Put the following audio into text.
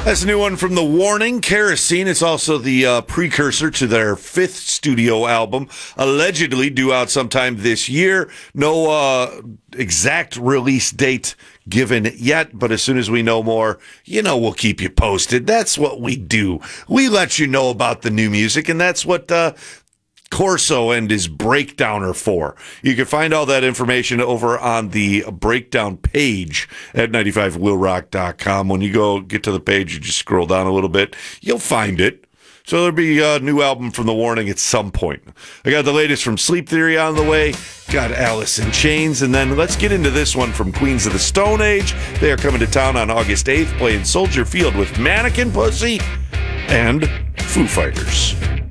That's a new one from The Warning, Kerosene. It's also the precursor to their fifth studio album, allegedly due out sometime this year. No exact release date given yet, but as soon as we know more, we'll keep you posted. That's what we do. We let you know about the new music, and that's what Corso and his Breakdowner for. You can find all that information over on the Breakdown page at 95willrock.com. When you go get to the page, you just scroll down a little bit, you'll find it. So there'll be a new album from The Warning at some point. I got the latest from Sleep Theory on the way, got Alice in Chains, and then let's get into this one from Queens of the Stone Age. They are coming to town on August 8th, playing Soldier Field with Mannequin Pussy and Foo Fighters.